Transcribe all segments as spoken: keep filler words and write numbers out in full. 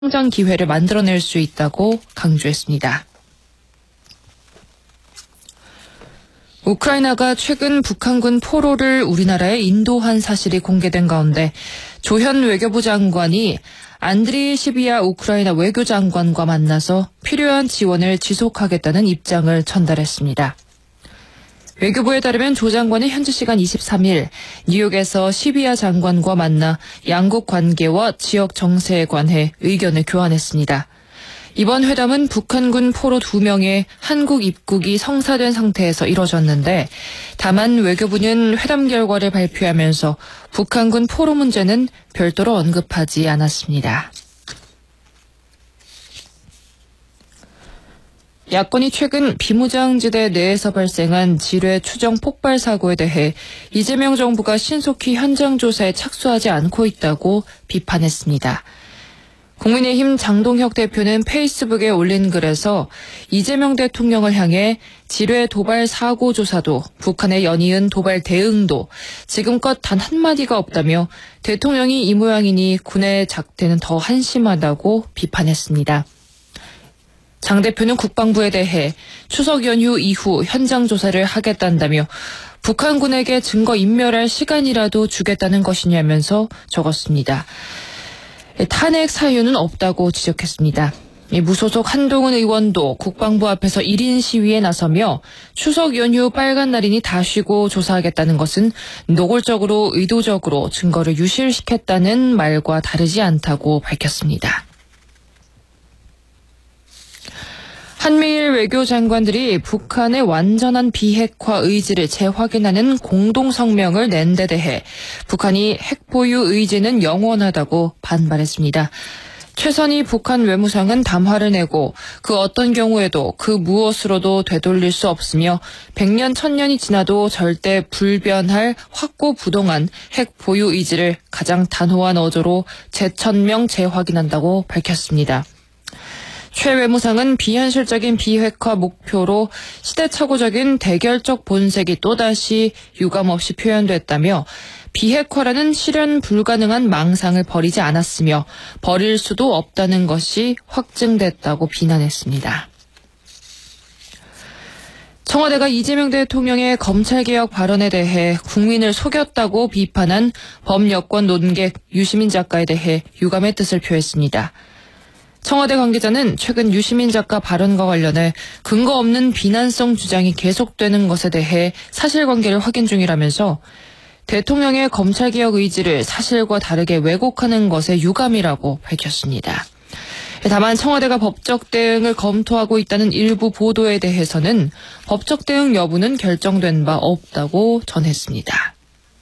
성장 기회를 만들어낼 수 있다고 강조했습니다. 우크라이나가 최근 북한군 포로를 우리나라에 인도한 사실이 공개된 가운데 조현 외교부 장관이 안드리이 시비아 우크라이나 외교장관과 만나서 필요한 지원을 지속하겠다는 입장을 전달했습니다. 외교부에 따르면 조 장관은 현지 시간 이십삼 일 뉴욕에서 시비아 장관과 만나 양국 관계와 지역 정세에 관해 의견을 교환했습니다. 이번 회담은 북한군 포로 두 명의 한국 입국이 성사된 상태에서 이뤄졌는데 다만 외교부는 회담 결과를 발표하면서 북한군 포로 문제는 별도로 언급하지 않았습니다. 야권이 최근 비무장지대 내에서 발생한 지뢰 추정 폭발 사고에 대해 이재명 정부가 신속히 현장 조사에 착수하지 않고 있다고 비판했습니다. 국민의힘 장동혁 대표는 페이스북에 올린 글에서 이재명 대통령을 향해 지뢰 도발 사고 조사도 북한의 연이은 도발 대응도 지금껏 단 한마디가 없다며 대통령이 이 모양이니 군의 작태는 더 한심하다고 비판했습니다. 장 대표는 국방부에 대해 추석 연휴 이후 현장 조사를 하겠다다며 북한군에게 증거 인멸할 시간이라도 주겠다는 것이냐면서 적었습니다. 탄핵 사유는 없다고 지적했습니다. 무소속 한동훈 의원도 국방부 앞에서 일 인 시위에 나서며 추석 연휴 빨간 날이니 다 쉬고 조사하겠다는 것은 노골적으로 의도적으로 증거를 유실시켰다는 말과 다르지 않다고 밝혔습니다. 한미일 외교장관들이 북한의 완전한 비핵화 의지를 재확인하는 공동성명을 낸 데 대해 북한이 핵 보유 의지는 영원하다고 반발했습니다. 최선희 북한 외무상은 담화를 내고 그 어떤 경우에도 그 무엇으로도 되돌릴 수 없으며 백년 천년이 지나도 절대 불변할 확고부동한 핵 보유 의지를 가장 단호한 어조로 재천명 재확인한다고 밝혔습니다. 최 외무상은 비현실적인 비핵화 목표로 시대착오적인 대결적 본색이 또다시 유감없이 표현됐다며 비핵화라는 실현 불가능한 망상을 버리지 않았으며 버릴 수도 없다는 것이 확증됐다고 비난했습니다. 청와대가 이재명 대통령의 검찰개혁 발언에 대해 국민을 속였다고 비판한 범여권 논객 유시민 작가에 대해 유감의 뜻을 표했습니다. 청와대 관계자는 최근 유시민 작가 발언과 관련해 근거 없는 비난성 주장이 계속되는 것에 대해 사실관계를 확인 중이라면서 대통령의 검찰개혁 의지를 사실과 다르게 왜곡하는 것에 유감이라고 밝혔습니다. 다만 청와대가 법적 대응을 검토하고 있다는 일부 보도에 대해서는 법적 대응 여부는 결정된 바 없다고 전했습니다.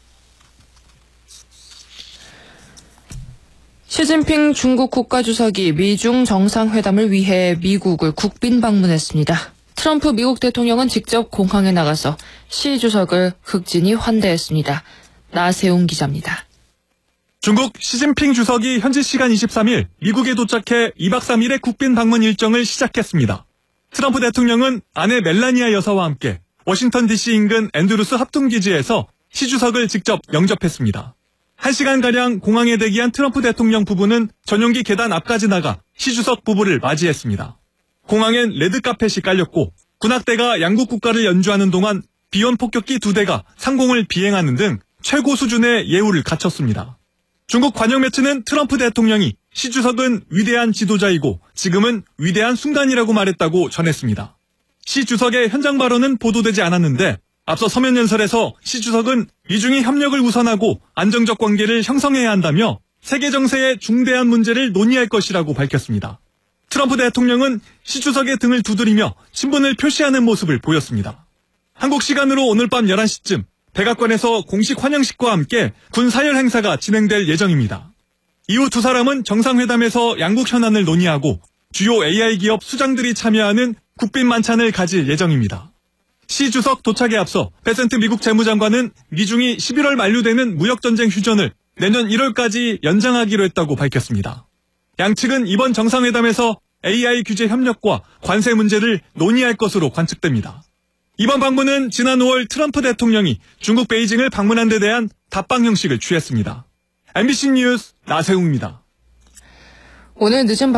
시진핑 중국 국가주석이 미중 정상회담을 위해 미국을 국빈 방문했습니다. 트럼프 미국 대통령은 직접 공항에 나가서 시 주석을 극진히 환대했습니다. 나세웅 기자입니다. 중국 시진핑 주석이 현지 시간 이십삼 일 미국에 도착해 이박 삼 일의 국빈 방문 일정을 시작했습니다. 트럼프 대통령은 아내 멜라니아 여사와 함께 워싱턴 디씨 인근 앤드루스 합동기지에서 시 주석을 직접 영접했습니다. 한 시간가량 공항에 대기한 트럼프 대통령 부부는 전용기 계단 앞까지 나가 시 주석 부부를 맞이했습니다. 공항엔 레드카펫이 깔렸고 군악대가 양국 국가를 연주하는 동안 비원 폭격기 두 대가 상공을 비행하는 등 최고 수준의 예우를 갖췄습니다. 중국 관영 매체는 트럼프 대통령이 시 주석은 위대한 지도자이고 지금은 위대한 순간이라고 말했다고 전했습니다. 시 주석의 현장 발언은 보도되지 않았는데 앞서 서면 연설에서 시 주석은 미중이 협력을 우선하고 안정적 관계를 형성해야 한다며 세계 정세의 중대한 문제를 논의할 것이라고 밝혔습니다. 트럼프 대통령은 시 주석의 등을 두드리며 친분을 표시하는 모습을 보였습니다. 한국 시간으로 오늘 밤 열한 시쯤 백악관에서 공식 환영식과 함께 군 사열 행사가 진행될 예정입니다. 이후 두 사람은 정상회담에서 양국 현안을 논의하고 주요 에이아이 기업 수장들이 참여하는 국빈 만찬을 가질 예정입니다. 시 주석 도착에 앞서 베센트 미국 재무장관은 미중이 십일월 만료되는 무역전쟁 휴전을 내년 일월까지 연장하기로 했다고 밝혔습니다. 양측은 이번 정상회담에서 에이아이 규제 협력과 관세 문제를 논의할 것으로 관측됩니다. 이번 방문은 지난 오월 트럼프 대통령이 중국 베이징을 방문한 데 대한 답방 형식을 취했습니다. 엠비씨 뉴스 나세웅입니다. 오늘 늦은